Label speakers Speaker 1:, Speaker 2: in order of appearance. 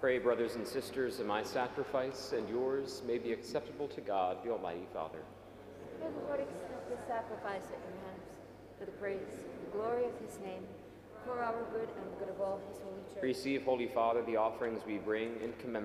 Speaker 1: Pray, brothers and sisters, that my sacrifice and yours may be acceptable to God, the Almighty Father.
Speaker 2: May the Lord accept the sacrifice at your hands for the praise and the glory of his name, for our good and the good of all his holy church.
Speaker 1: Receive, Holy Father, the offerings we bring in commemoration